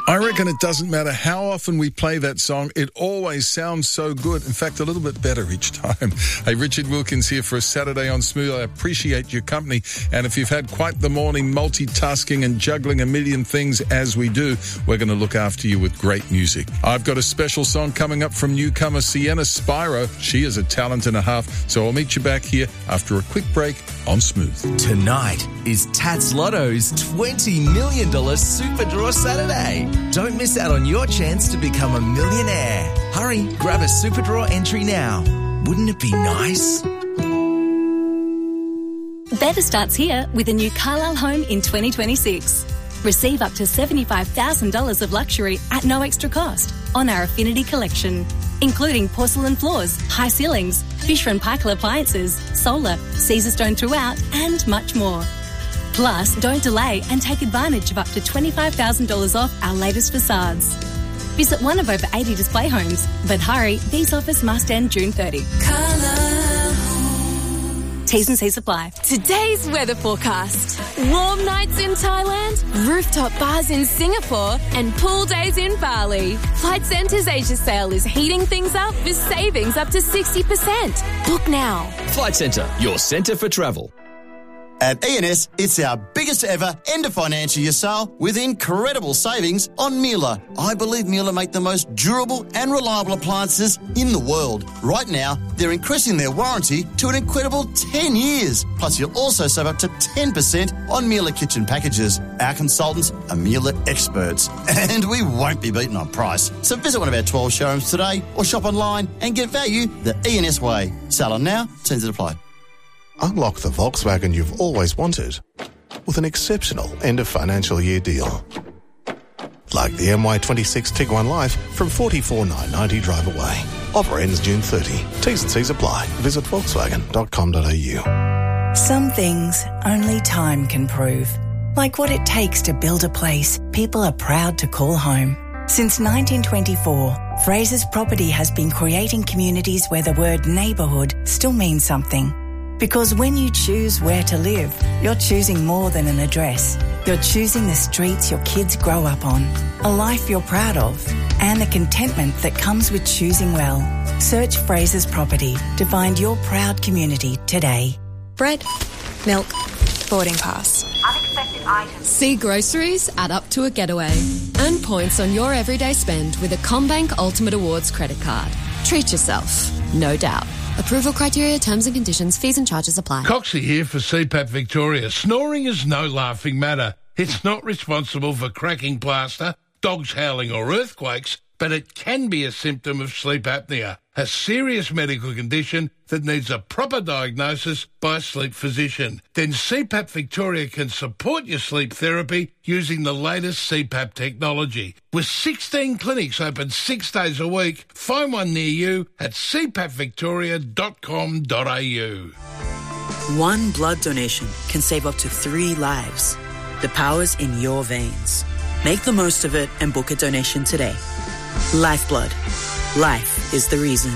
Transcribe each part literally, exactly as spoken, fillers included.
I reckon it doesn't matter how often we play that song, it always sounds so good. In fact, a little bit better each time. Hey, Richard Wilkins here for a Saturday on Smooth. I appreciate your company. And if you've had quite the morning multitasking and juggling a million things as we do, we're going to look after you with great music. I've got a special song coming up from newcomer Sienna Spyro. She is a talent and a half. So I'll meet you back here after a quick break on Smooth. Tonight is Tats Lotto's twenty million dollars Super Draw Saturday. Don't miss out on your chance to become a millionaire. Hurry, grab a Super Draw entry now. Wouldn't it be nice? Better starts here with a new Carlisle home in twenty twenty-six. Receive up to seventy-five thousand dollars of luxury at no extra cost on our Affinity collection, including porcelain floors, high ceilings, Fisher and Paykel appliances, solar, Caesar stone throughout, and much more. Plus, don't delay and take advantage of up to twenty-five thousand dollars off our latest facades. Visit one of over eighty display homes, but hurry, these offers must end June thirtieth. T's and C's apply. Today's weather forecast. Warm nights in Thailand, rooftop bars in Singapore, and pool days in Bali. Flight Centre's Asia sale is heating things up with savings up to sixty percent. Book now. Flight Centre, your centre for travel. At E and S, it's our biggest ever end of financial year sale with incredible savings on Miele. I believe Miele make the most durable and reliable appliances in the world. Right now, they're increasing their warranty to an incredible ten years. Plus, you'll also save up to ten percent on Miele kitchen packages. Our consultants are Miele experts, and we won't be beaten on price. So visit one of our twelve showrooms today or shop online and get value the E and S way. Sale on now, terms that apply. Unlock the Volkswagen you've always wanted with an exceptional end-of-financial year deal. Like the M Y twenty-six Tiguan Life from forty-four thousand nine hundred ninety drive away. Offer ends June thirtieth. T's and C's apply. Visit volkswagen dot com dot a u. Some things only time can prove. Like what it takes to build a place people are proud to call home. Since nineteen twenty-four, Fraser's Property has been creating communities where the word neighbourhood still means something. Because when you choose where to live, you're choosing more than an address. You're choosing the streets your kids grow up on, a life you're proud of, and the contentment that comes with choosing well. Search Fraser's Property to find your proud community today. Bread, milk, boarding pass. Unexpected items. See groceries add up to a getaway. Earn points on your everyday spend with a CommBank Ultimate Awards credit card. Treat yourself, no doubt. Approval criteria, terms and conditions, fees and charges apply. Coxie here for C PAP Victoria. Snoring is no laughing matter. It's not responsible for cracking plaster, dogs howling or earthquakes, but it can be a symptom of sleep apnea, a serious medical condition that needs a proper diagnosis by a sleep physician. Then C PAP Victoria can support your sleep therapy using the latest C PAP technology. With sixteen clinics open six days a week, find one near you at c pap victoria dot com dot a u. One blood donation can save up to three lives. The power's in your veins. Make the most of it and book a donation today. Lifeblood. Life is the reason.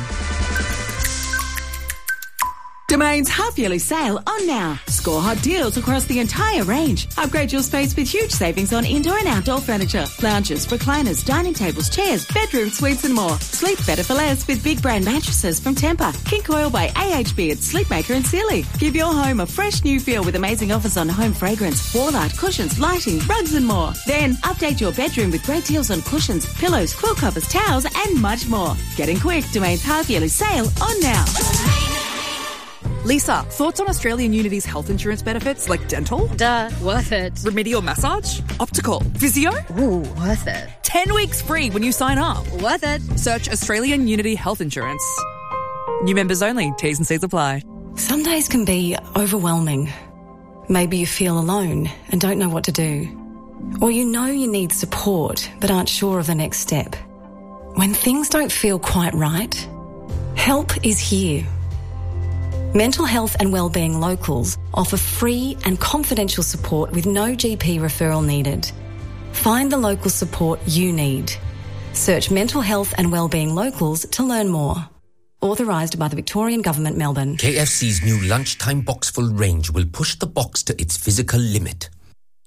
Domain's half-yearly sale on now. Score hot deals across the entire range. Upgrade your space with huge savings on indoor and outdoor furniture, lounges, recliners, dining tables, chairs, bedroom suites and more. Sleep better for less with big brand mattresses from Tempur, King Coil by A H B and Sleepmaker and Sealy. Give your home a fresh new feel with amazing offers on home fragrance, wall art, cushions, lighting, rugs and more. Then update your bedroom with great deals on cushions, pillows, quilt covers, towels and much more. Getting quick, Domain's half-yearly sale on now. Lisa, thoughts on Australian Unity's health insurance benefits like dental? Duh, worth it. Remedial massage? Optical? Physio? Ooh, worth it. ten weeks free when you sign up. Worth it. Search Australian Unity Health Insurance. New members only. T's and C's apply. Some days can be overwhelming. Maybe you feel alone and don't know what to do. Or you know you need support but aren't sure of the next step. When things don't feel quite right, help is here. Mental Health and Wellbeing Locals offer free and confidential support with no G P referral needed. Find the local support you need. Search Mental Health and Wellbeing Locals to learn more. Authorised by the Victorian Government, Melbourne. K F C's new lunchtime boxful range will push the box to its physical limit.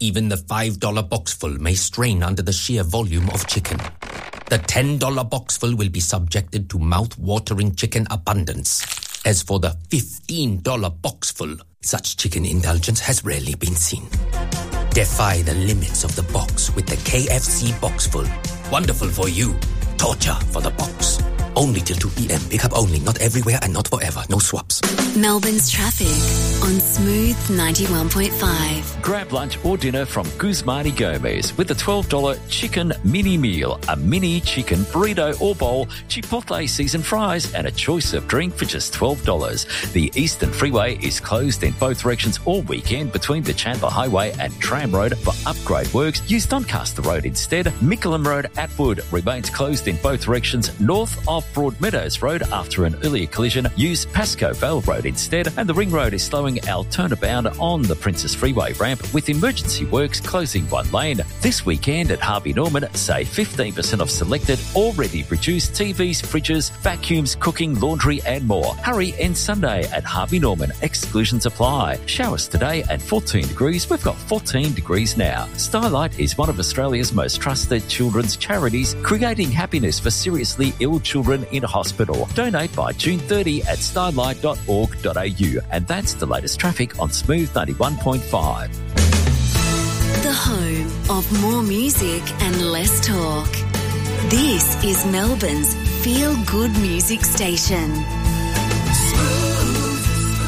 Even the five dollar boxful may strain under the sheer volume of chicken. The ten dollar boxful will be subjected to mouth-watering chicken abundance. As for the fifteen dollar boxful, such chicken indulgence has rarely been seen. Defy the limits of the box with the K F C Boxful. Wonderful for you. Torture for the box. Only till two p.m. Pick up only. Not everywhere and not forever. No swaps. Melbourne's traffic on Smooth ninety-one point five. Grab lunch or dinner from Guzmani Gomez with a twelve dollar chicken mini meal, a mini chicken burrito or bowl, chipotle seasoned fries and a choice of drink for just twelve dollars. The Eastern Freeway is closed in both directions all weekend between the Chandler Highway and Tram Road for upgrade works. Use Doncaster Road instead. Mickleham Road Atwood remains closed in both directions north of Broadmeadows Road after an earlier collision. Use Pascoe Vale Road instead, and the Ring Road is slowing our turnabout on the Princess Freeway ramp with emergency works closing one lane. This weekend at Harvey Norman, save fifteen percent off selected already reduced T Vs, fridges, vacuums, cooking, laundry and more. Hurry and Sunday at Harvey Norman. Exclusions apply. Showers today at fourteen degrees. We've got fourteen degrees now. Starlight is one of Australia's most trusted children's charities, creating happiness for seriously ill children in hospital. Donate by June thirtieth at starlight dot org dot a u. And that's the latest traffic on Smooth ninety-one point five. The home of more music and less talk. This is Melbourne's Feel Good Music Station. Smooth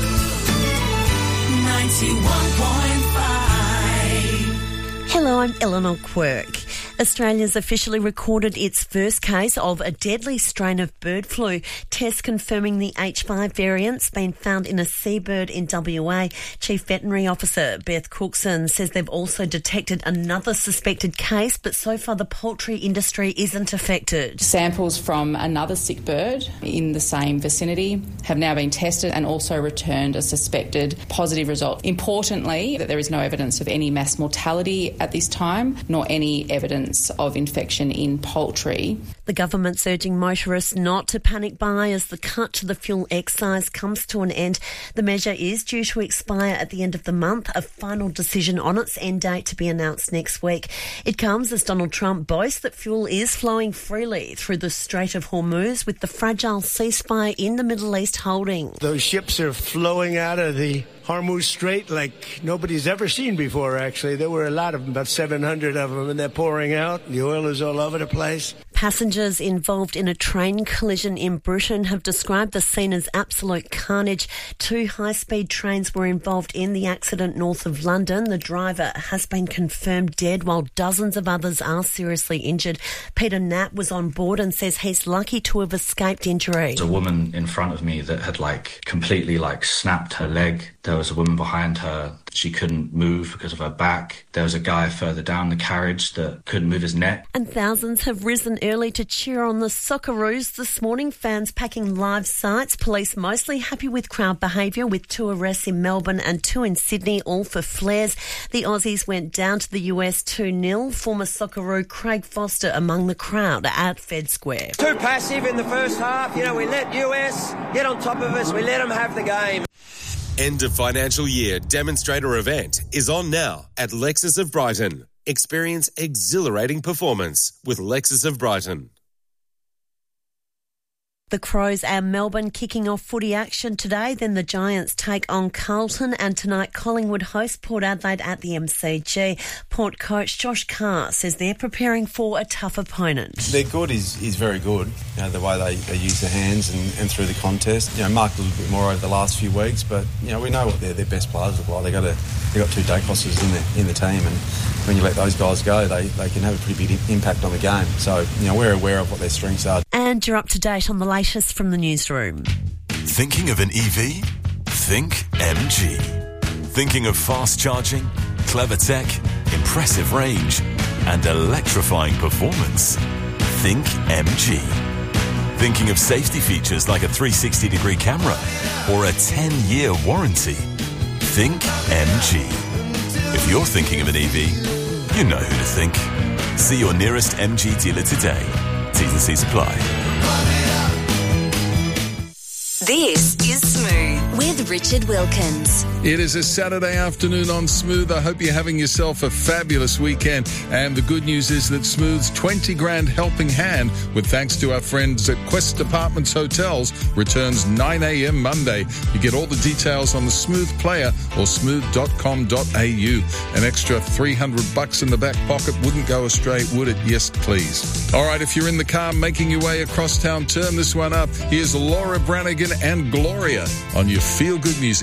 ninety-one point five. Hello, I'm Eleanor Quirk. Australia's officially recorded its first case of a deadly strain of bird flu. Tests confirming the H five variant's been found in a seabird in W A. Chief Veterinary Officer Beth Cookson says they've also detected another suspected case, but so far the poultry industry isn't affected. Samples from another sick bird in the same vicinity have now been tested and also returned a suspected positive result. Importantly, that there is no evidence of any mass mortality at this time, nor any evidence of infection in poultry. The government's urging motorists not to panic buy as the cut to the fuel excise comes to an end. The measure is due to expire at the end of the month, a final decision on its end date to be announced next week. It comes as Donald Trump boasts that fuel is flowing freely through the Strait of Hormuz, with the fragile ceasefire in the Middle East holding. Those ships are flowing out of the Hormuz Strait like nobody's ever seen before, actually. There were a lot of them, about seven hundred of them, and they're pouring out. The oil is all over the place. Passengers involved in a train collision in Britain have described the scene as absolute carnage. Two high-speed trains were involved in the accident north of London. The driver has been confirmed dead, while dozens of others are seriously injured. Peter Knapp was on board and says he's lucky to have escaped injury. There's a woman in front of me that had like completely like snapped her leg. There was a woman behind her. She couldn't move because of her back. There was a guy further down the carriage that couldn't move his neck. And thousands have risen early to cheer on the Socceroos this morning. Fans packing live sites. Police mostly happy with crowd behaviour, with two arrests in Melbourne and two in Sydney, all for flares. The Aussies went down to the U S two nil. Former Socceroo Craig Foster among the crowd at Fed Square. Too passive in the first half. You know, we let U S get on top of us. We let them have the game. End of financial year demonstrator event is on now at Lexus of Brighton. Experience exhilarating performance with Lexus of Brighton. The Crows and Melbourne kicking off footy action today. Then the Giants take on Carlton, and tonight Collingwood host Port Adelaide at the M C G. Port coach Josh Carr says they're preparing for a tough opponent. Their good is, is very good, you know, the way they, they use their hands and, and through the contest. You know, marked a little bit more over the last few weeks, but you know we know what their, their best players look like. They got a, they got two Dacosses in the in the team, and when you let those guys go, they, they can have a pretty big impact on the game. So you know we're aware of what their strengths are. And you're up to date on the latest from the newsroom. Thinking of an E V? Think M G. Thinking of fast charging, clever tech, impressive range, and electrifying performance? Think M G. Thinking of safety features like a three hundred sixty degree camera or a ten year warranty? Think M G. If you're thinking of an E V, you know who to think. See your nearest M G dealer today. T's and C's apply. This is Smooth with Richard Wilkins. It is a Saturday afternoon on Smooth. I hope you're having yourself a fabulous weekend. And the good news is that Smooth's twenty grand helping hand, with thanks to our friends at Quest Apartments Hotels, returns nine a.m. Monday. You get all the details on the Smooth Player or smooth dot com dot a u. An extra three hundred bucks in the back pocket wouldn't go astray, would it? Yes, please. All right, if you're in the car making your way across town, turn this one up. Here's Laura Branigan and Gloria on your Feel Good Music.